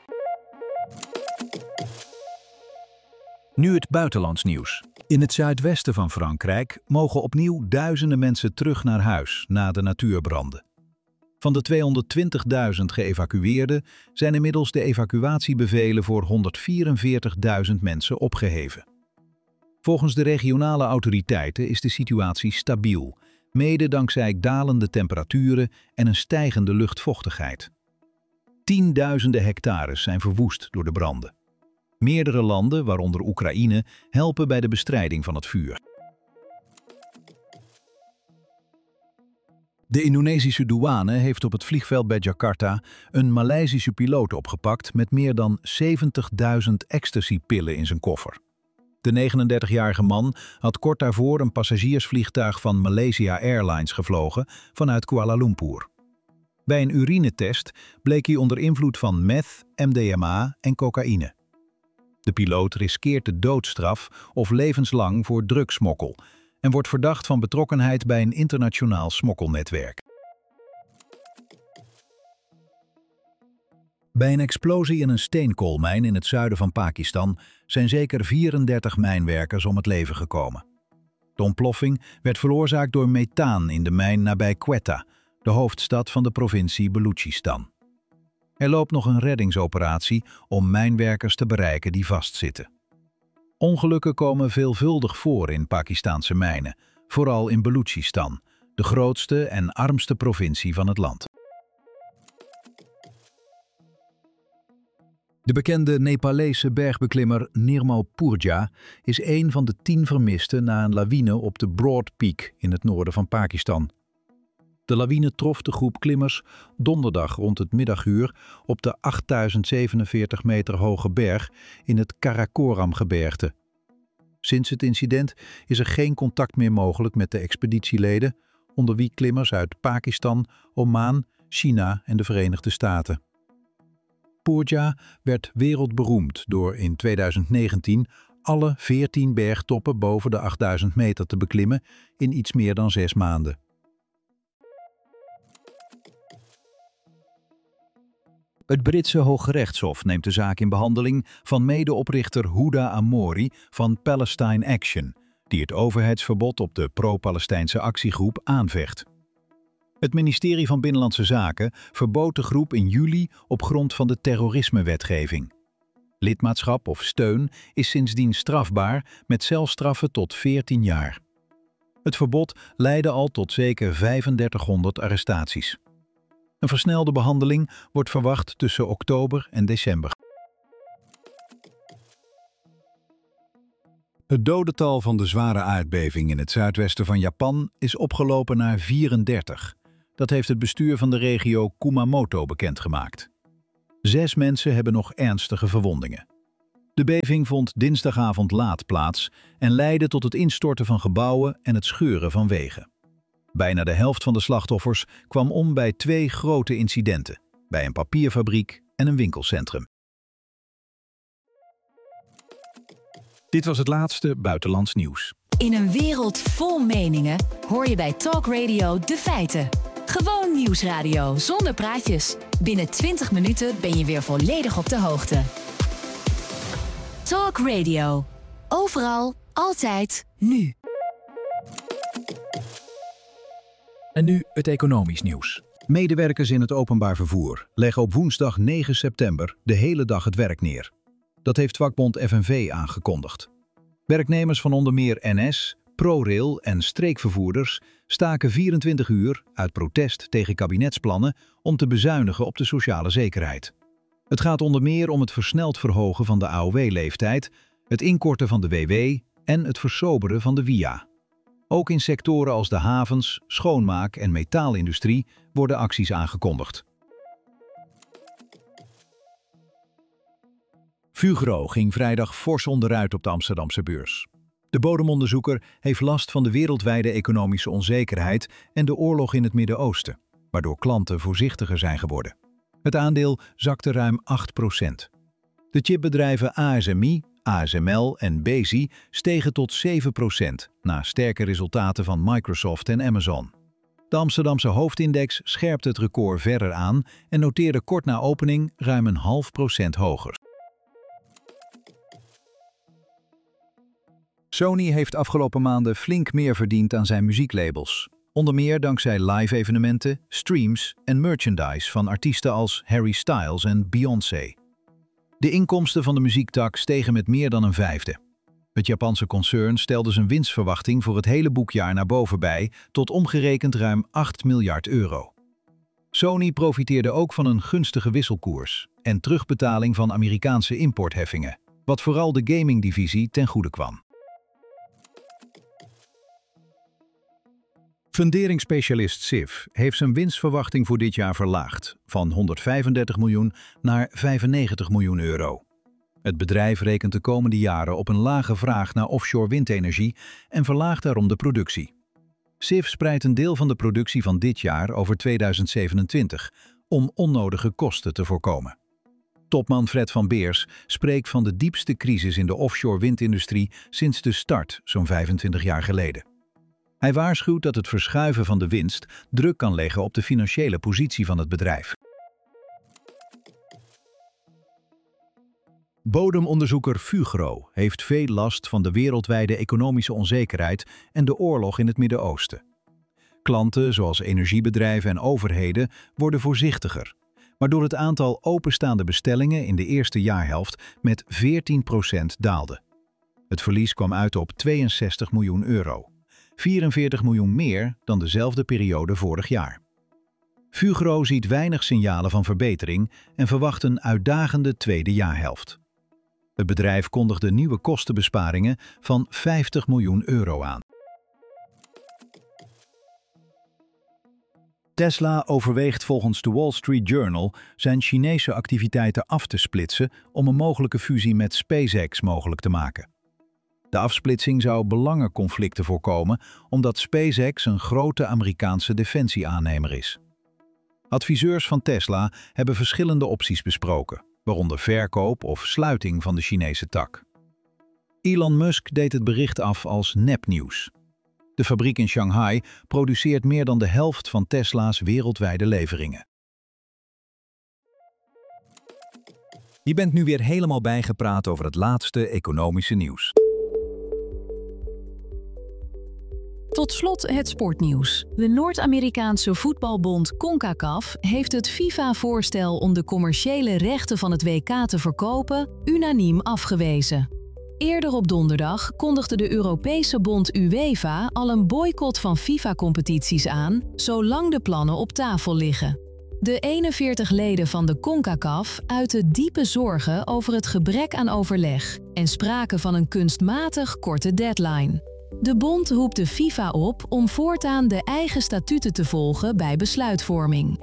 Nu het buitenlands nieuws. In het zuidwesten van Frankrijk mogen opnieuw duizenden mensen terug naar huis na de natuurbranden. Van de tweehonderdtwintigduizend geëvacueerden zijn inmiddels de evacuatiebevelen voor honderdvierenveertigduizend mensen opgeheven. Volgens de regionale autoriteiten is de situatie stabiel, mede dankzij dalende temperaturen en een stijgende luchtvochtigheid. Tienduizenden hectares zijn verwoest door de branden. Meerdere landen, waaronder Oekraïne, helpen bij de bestrijding van het vuur. De Indonesische douane heeft op het vliegveld bij Jakarta een Maleisische piloot opgepakt met meer dan zeventigduizend ecstasypillen in zijn koffer. De negenendertigjarige man had kort daarvoor een passagiersvliegtuig van Malaysia Airlines gevlogen vanuit Kuala Lumpur. Bij een urinetest bleek hij onder invloed van meth, M D M A en cocaïne. De piloot riskeert de doodstraf of levenslang voor drugssmokkel en wordt verdacht van betrokkenheid bij een internationaal smokkelnetwerk. Bij een explosie in een steenkoolmijn in het zuiden van Pakistan zijn zeker vierendertig mijnwerkers om het leven gekomen. De ontploffing werd veroorzaakt door methaan in de mijn nabij Quetta, de hoofdstad van de provincie Balochistan. Er loopt nog een reddingsoperatie om mijnwerkers te bereiken die vastzitten. Ongelukken komen veelvuldig voor in Pakistanse mijnen, vooral in Balochistan, de grootste en armste provincie van het land. De bekende Nepalese bergbeklimmer Nirmal Purja is een van de tien vermisten na een lawine op de Broad Peak in het noorden van Pakistan. De lawine trof de groep klimmers donderdag rond het middaguur op de achttduizend zevenenveertig meter hoge berg in het Karakoram-gebergte. Sinds het incident is er geen contact meer mogelijk met de expeditieleden, onder wie klimmers uit Pakistan, Oman, China en de Verenigde Staten. Purja werd wereldberoemd door in tweeduizend negentien alle veertien bergtoppen boven de achtduizend meter te beklimmen in iets meer dan zes maanden. Het Britse Hooggerechtshof neemt de zaak in behandeling van medeoprichter Huda Amori van Palestine Action, die het overheidsverbod op de pro-Palestijnse actiegroep aanvecht. Het ministerie van Binnenlandse Zaken verbood de groep in juli op grond van de terrorismewetgeving. Lidmaatschap of steun is sindsdien strafbaar met celstraffen tot veertien jaar. Het verbod leidde al tot zeker vijfendertighonderd arrestaties. Een versnelde behandeling wordt verwacht tussen oktober en december. Het dodental van de zware aardbeving in het zuidwesten van Japan is opgelopen naar vierendertig. Dat heeft het bestuur van de regio Kumamoto bekendgemaakt. Zes mensen hebben nog ernstige verwondingen. De beving vond dinsdagavond laat plaats en leidde tot het instorten van gebouwen en het scheuren van wegen. Bijna de helft van de slachtoffers kwam om bij twee grote incidenten, bij een papierfabriek en een winkelcentrum. Dit was het laatste buitenlands nieuws. In een wereld vol meningen hoor je bij Talk Radio de feiten. Gewoon nieuwsradio zonder praatjes. Binnen twintig minuten ben je weer volledig op de hoogte. Talk Radio. Overal, altijd, nu. En nu het economisch nieuws. Medewerkers in het openbaar vervoer leggen op woensdag negen september de hele dag het werk neer. Dat heeft vakbond F N V aangekondigd. Werknemers van onder meer N S, ProRail en streekvervoerders staken vierentwintig uur uit protest tegen kabinetsplannen om te bezuinigen op de sociale zekerheid. Het gaat onder meer om het versneld verhogen van de A O W-leeftijd, het inkorten van de W W en het versoberen van de W I A. Ook in sectoren als de havens, schoonmaak en metaalindustrie worden acties aangekondigd. Fugro ging vrijdag fors onderuit op de Amsterdamse beurs. De bodemonderzoeker heeft last van de wereldwijde economische onzekerheid en de oorlog in het Midden-Oosten, waardoor klanten voorzichtiger zijn geworden. Het aandeel zakte ruim acht procent. De chipbedrijven A S M I, A S M L en Besi stegen tot zeven procent na sterke resultaten van Microsoft en Amazon. De Amsterdamse hoofdindex scherpte het record verder aan en noteerde kort na opening ruim een half procent hoger. Sony heeft afgelopen maanden flink meer verdiend aan zijn muzieklabels. Onder meer dankzij live-evenementen, streams en merchandise van artiesten als Harry Styles en Beyoncé. De inkomsten van de muziektak stegen met meer dan een vijfde. Het Japanse concern stelde zijn winstverwachting voor het hele boekjaar naar boven bij tot omgerekend ruim acht miljard euro. Sony profiteerde ook van een gunstige wisselkoers en terugbetaling van Amerikaanse importheffingen, wat vooral de gamingdivisie ten goede kwam. Funderingsspecialist S I F heeft zijn winstverwachting voor dit jaar verlaagd, van honderdvijfendertig miljoen naar vijfennegentig miljoen euro. Het bedrijf rekent de komende jaren op een lage vraag naar offshore windenergie en verlaagt daarom de productie. S I F spreidt een deel van de productie van dit jaar over tweeduizend zevenentwintig, om onnodige kosten te voorkomen. Topman Fred van Beers spreekt van de diepste crisis in de offshore windindustrie sinds de start, zo'n vijfentwintig jaar geleden. Hij waarschuwt dat het verschuiven van de winst druk kan leggen op de financiële positie van het bedrijf. Bodemonderzoeker Fugro heeft veel last van de wereldwijde economische onzekerheid en de oorlog in het Midden-Oosten. Klanten, zoals energiebedrijven en overheden, worden voorzichtiger, waardoor het aantal openstaande bestellingen in de eerste jaarhelft met veertien procent daalde. Het verlies kwam uit op tweeënzestig miljoen euro. vierenveertig miljoen meer dan dezelfde periode vorig jaar. Fugro ziet weinig signalen van verbetering en verwacht een uitdagende tweede jaarhelft. Het bedrijf kondigde nieuwe kostenbesparingen van vijftig miljoen euro aan. Tesla overweegt volgens de Wall Street Journal zijn Chinese activiteiten af te splitsen om een mogelijke fusie met SpaceX mogelijk te maken. De afsplitsing zou belangenconflicten voorkomen omdat SpaceX een grote Amerikaanse defensieaannemer is. Adviseurs van Tesla hebben verschillende opties besproken, waaronder verkoop of sluiting van de Chinese tak. Elon Musk deed het bericht af als nepnieuws. De fabriek in Shanghai produceert meer dan de helft van Tesla's wereldwijde leveringen. Je bent nu weer helemaal bijgepraat over het laatste economische nieuws. Tot slot het sportnieuws. De Noord-Amerikaanse voetbalbond CONCACAF heeft het FIFA-voorstel om de commerciële rechten van het W K te verkopen unaniem afgewezen. Eerder op donderdag kondigde de Europese bond UEFA al een boycott van FIFA-competities aan, zolang de plannen op tafel liggen. De eenenveertig leden van de CONCACAF uiten diepe zorgen over het gebrek aan overleg en spraken van een kunstmatig korte deadline. De bond roept de FIFA op om voortaan de eigen statuten te volgen bij besluitvorming.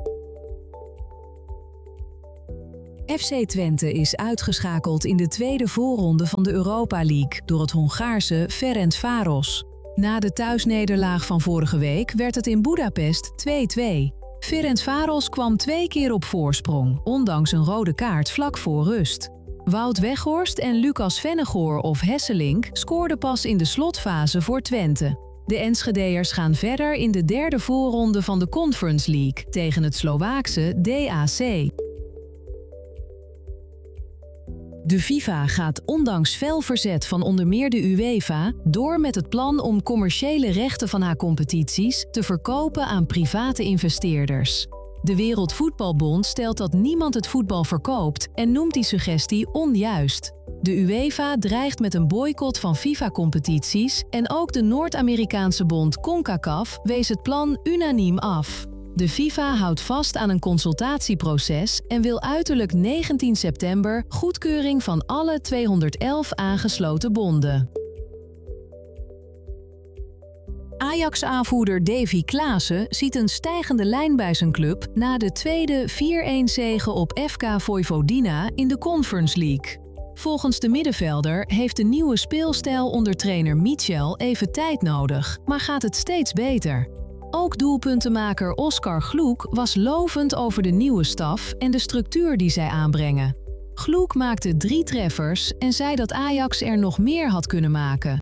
F C Twente is uitgeschakeld in de tweede voorronde van de Europa League door het Hongaarse Ferencváros. Na de thuisnederlaag van vorige week werd het in Boedapest twee-twee. Ferencváros kwam twee keer op voorsprong, ondanks een rode kaart vlak voor rust. Wout Weghorst en Lucas Vennegoor of Hesselink scoorden pas in de slotfase voor Twente. De Enschedeërs gaan verder in de derde voorronde van de Conference League tegen het Slovaakse D A C. De FIFA gaat ondanks fel verzet van onder meer de UEFA door met het plan om commerciële rechten van haar competities te verkopen aan private investeerders. De Wereldvoetbalbond stelt dat niemand het voetbal verkoopt en noemt die suggestie onjuist. De UEFA dreigt met een boycott van FIFA-competities en ook de Noord-Amerikaanse bond CONCACAF wees het plan unaniem af. De FIFA houdt vast aan een consultatieproces en wil uiterlijk negentien september goedkeuring van alle tweehonderdelf aangesloten bonden. Ajax-aanvoerder Davy Klaassen ziet een stijgende lijn bij zijn club na de tweede vier-een zege op F K Vojvodina in de Conference League. Volgens de middenvelder heeft de nieuwe speelstijl onder trainer Michel even tijd nodig, maar gaat het steeds beter. Ook doelpuntenmaker Oskar Gloek was lovend over de nieuwe staf en de structuur die zij aanbrengen. Gloek maakte drie treffers en zei dat Ajax er nog meer had kunnen maken.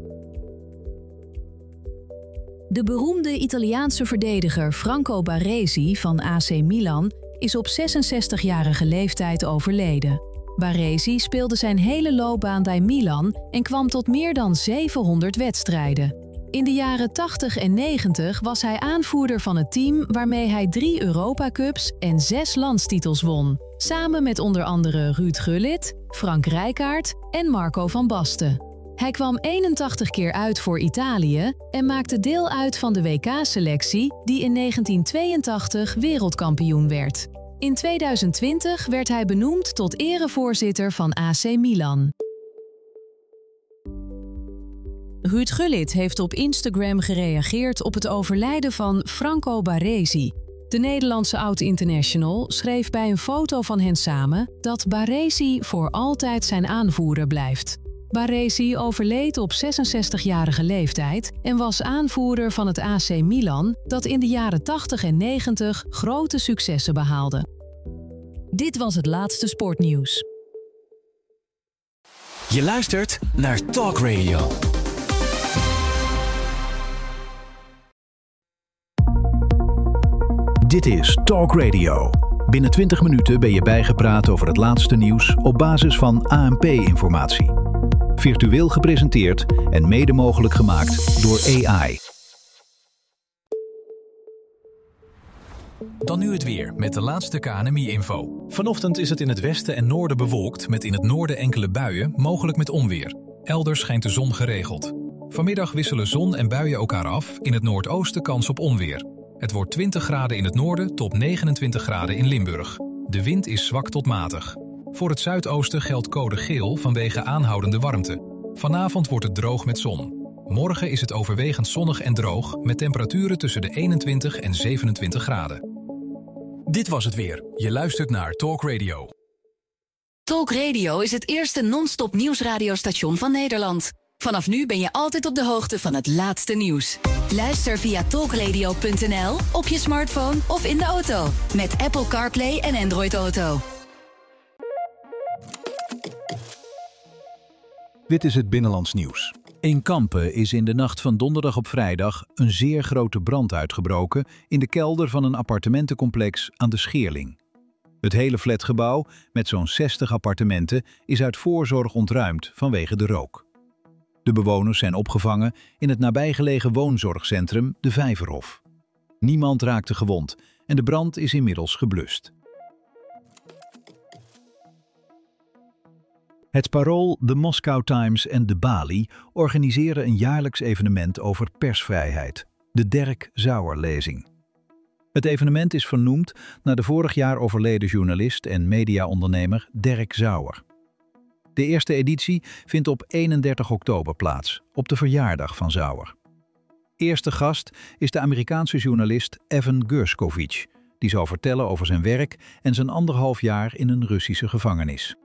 De beroemde Italiaanse verdediger Franco Baresi van A C Milan is op zesenzestigjarige leeftijd overleden. Baresi speelde zijn hele loopbaan bij Milan en kwam tot meer dan zevenhonderd wedstrijden. In de jaren tachtig en negentig was hij aanvoerder van het team waarmee hij drie Europa Cups en zes landstitels won. Samen met onder andere Ruud Gullit, Frank Rijkaard en Marco van Basten. Hij kwam eenentachtig keer uit voor Italië en maakte deel uit van de W K-selectie die in negentien tweeëntachtig wereldkampioen werd. In tweeduizend twintig werd hij benoemd tot erevoorzitter van A C Milan. Ruud Gullit heeft op Instagram gereageerd op het overlijden van Franco Baresi. De Nederlandse oud-international schreef bij een foto van hen samen dat Baresi voor altijd zijn aanvoerder blijft. Baresi overleed op zesenzestigjarige leeftijd en was aanvoerder van het A C Milan dat in de jaren tachtig en negentig grote successen behaalde. Dit was het laatste sportnieuws. Je luistert naar Talk Radio. Dit is Talk Radio. Binnen twintig minuten ben je bijgepraat over het laatste nieuws op basis van A N P-informatie. Virtueel gepresenteerd en mede mogelijk gemaakt door A I. Dan nu het weer met de laatste K N M I-info. Vanochtend is het in het westen en noorden bewolkt met in het noorden enkele buien, mogelijk met onweer. Elders schijnt de zon geregeld. Vanmiddag wisselen zon en buien elkaar af, in het noordoosten kans op onweer. Het wordt twintig graden in het noorden tot negenentwintig graden in Limburg. De wind is zwak tot matig. Voor het zuidoosten geldt code geel vanwege aanhoudende warmte. Vanavond wordt het droog met zon. Morgen is het overwegend zonnig en droog met temperaturen tussen de eenentwintig en zevenentwintig graden. Dit was het weer. Je luistert naar Talk Radio. Talk Radio is het eerste non-stop nieuwsradiostation van Nederland. Vanaf nu ben je altijd op de hoogte van het laatste nieuws. Luister via talkradio punt n l, op je smartphone of in de auto. Met Apple CarPlay en Android Auto. Dit is het Binnenlands Nieuws. In Kampen is in de nacht van donderdag op vrijdag een zeer grote brand uitgebroken in de kelder van een appartementencomplex aan de Scheerling. Het hele flatgebouw, met zo'n zestig appartementen, is uit voorzorg ontruimd vanwege de rook. De bewoners zijn opgevangen in het nabijgelegen woonzorgcentrum De Vijverhof. Niemand raakte gewond en de brand is inmiddels geblust. Het Parool, de Moscow Times en de Bali organiseren een jaarlijks evenement over persvrijheid, de Derk Sauer-lezing. Het evenement is vernoemd naar de vorig jaar overleden journalist en mediaondernemer Derek Zauer. De eerste editie vindt op eenendertig oktober plaats, op de verjaardag van Zauer. Eerste gast is de Amerikaanse journalist Evan Gershkovich, die zal vertellen over zijn werk en zijn anderhalf jaar in een Russische gevangenis.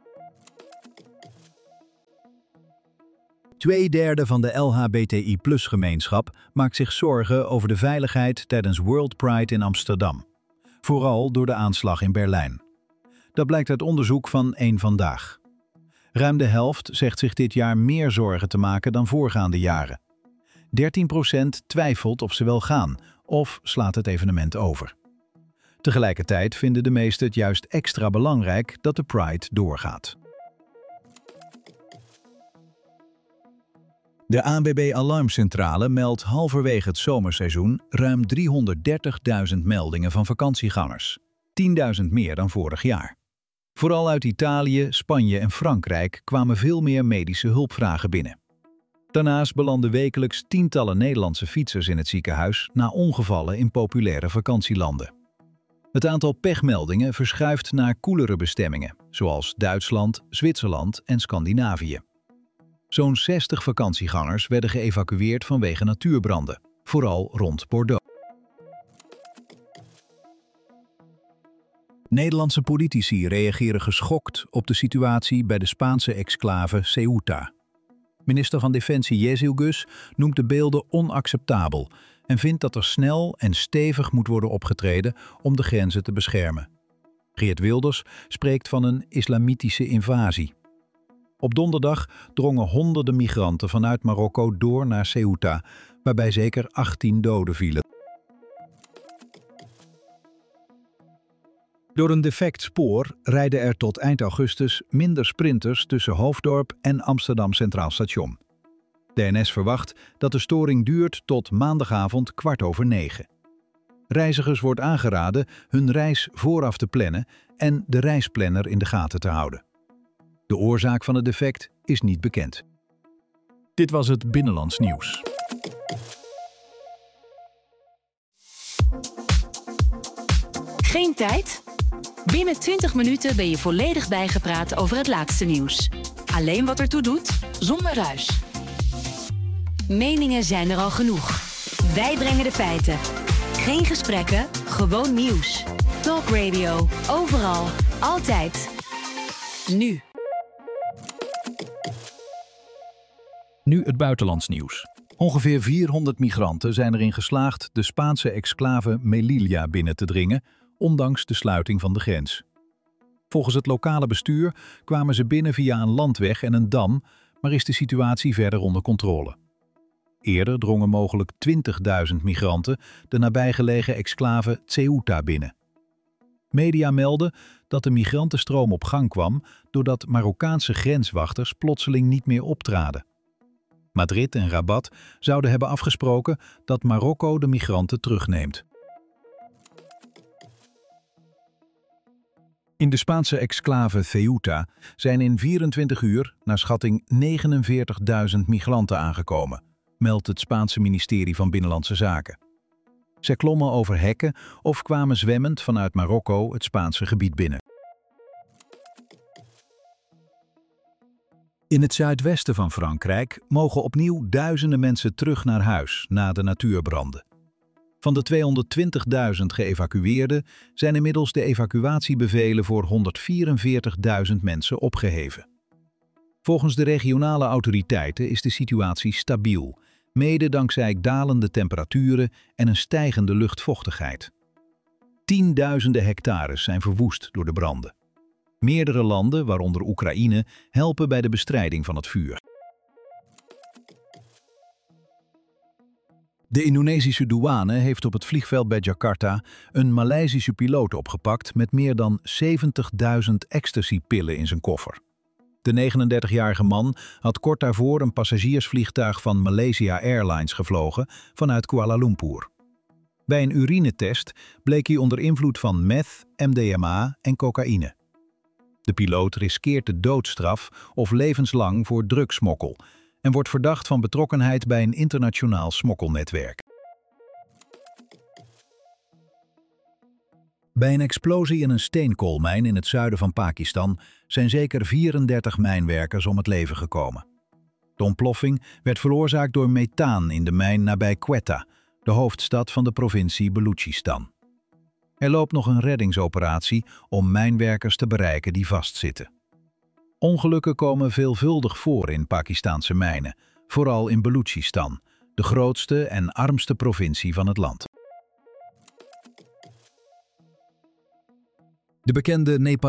Tweederde van de L H B T I plus gemeenschap maakt zich zorgen over de veiligheid tijdens World Pride in Amsterdam. Vooral door de aanslag in Berlijn. Dat blijkt uit onderzoek van Eén Vandaag. Ruim de helft zegt zich dit jaar meer zorgen te maken dan voorgaande jaren. dertien procent twijfelt of ze wel gaan of slaat het evenement over. Tegelijkertijd vinden de meesten het juist extra belangrijk dat de Pride doorgaat. De A N W B Alarmcentrale meldt halverwege het zomerseizoen ruim driehonderddertigduizend meldingen van vakantiegangers. tienduizend meer dan vorig jaar. Vooral uit Italië, Spanje en Frankrijk kwamen veel meer medische hulpvragen binnen. Daarnaast belanden wekelijks tientallen Nederlandse fietsers in het ziekenhuis na ongevallen in populaire vakantielanden. Het aantal pechmeldingen verschuift naar koelere bestemmingen, zoals Duitsland, Zwitserland en Scandinavië. Zo'n zestig vakantiegangers werden geëvacueerd vanwege natuurbranden, vooral rond Bordeaux. Nederlandse politici reageren geschokt op de situatie bij de Spaanse exclave Ceuta. Minister van Defensie Jezielgus noemt de beelden onacceptabel en vindt dat er snel en stevig moet worden opgetreden om de grenzen te beschermen. Geert Wilders spreekt van een islamitische invasie. Op donderdag drongen honderden migranten vanuit Marokko door naar Ceuta, waarbij zeker achttien doden vielen. Door een defect spoor rijden er tot eind augustus minder sprinters tussen Hoofddorp en Amsterdam Centraal Station. De N S verwacht dat de storing duurt tot maandagavond kwart over negen. Reizigers wordt aangeraden hun reis vooraf te plannen en de reisplanner in de gaten te houden. De oorzaak van het defect is niet bekend. Dit was het Binnenlands Nieuws. Geen tijd? Binnen twintig minuten ben je volledig bijgepraat over het laatste nieuws. Alleen wat ertoe doet, zonder ruis. Meningen zijn er al genoeg. Wij brengen de feiten. Geen gesprekken, gewoon nieuws. Talk Radio, overal, altijd. Nu. Nu het buitenlands nieuws. Ongeveer vierhonderd migranten zijn erin geslaagd de Spaanse exclave Melilla binnen te dringen, ondanks de sluiting van de grens. Volgens het lokale bestuur kwamen ze binnen via een landweg en een dam, maar is de situatie verder onder controle. Eerder drongen mogelijk twintigduizend migranten de nabijgelegen exclave Ceuta binnen. Media melden dat de migrantenstroom op gang kwam doordat Marokkaanse grenswachters plotseling niet meer optraden. Madrid en Rabat zouden hebben afgesproken dat Marokko de migranten terugneemt. In de Spaanse exclave Ceuta zijn in vierentwintig uur naar schatting negenenveertigduizend migranten aangekomen, meldt het Spaanse ministerie van Binnenlandse Zaken. Zij klommen over hekken of kwamen zwemmend vanuit Marokko het Spaanse gebied binnen. In het zuidwesten van Frankrijk mogen opnieuw duizenden mensen terug naar huis na de natuurbranden. Van de tweehonderdtwintigduizend geëvacueerden zijn inmiddels de evacuatiebevelen voor honderdvierenveertigduizend mensen opgeheven. Volgens de regionale autoriteiten is de situatie stabiel, mede dankzij dalende temperaturen en een stijgende luchtvochtigheid. Tienduizenden hectares zijn verwoest door de branden. Meerdere landen, waaronder Oekraïne, helpen bij de bestrijding van het vuur. De Indonesische douane heeft op het vliegveld bij Jakarta een Maleisische piloot opgepakt met meer dan zeventigduizend ecstasy-pillen in zijn koffer. De negenendertigjarige man had kort daarvoor een passagiersvliegtuig van Malaysia Airlines gevlogen vanuit Kuala Lumpur. Bij een urinetest bleek hij onder invloed van meth, M D M A en cocaïne. De piloot riskeert de doodstraf of levenslang voor drugssmokkel en wordt verdacht van betrokkenheid bij een internationaal smokkelnetwerk. Bij een explosie in een steenkoolmijn in het zuiden van Pakistan zijn zeker vierendertig mijnwerkers om het leven gekomen. De ontploffing werd veroorzaakt door methaan in de mijn nabij Quetta, de hoofdstad van de provincie Balochistan. Er loopt nog een reddingsoperatie om mijnwerkers te bereiken die vastzitten. Ongelukken komen veelvuldig voor in Pakistanse mijnen, vooral in Balochistan, de grootste en armste provincie van het land. De bekende Nepal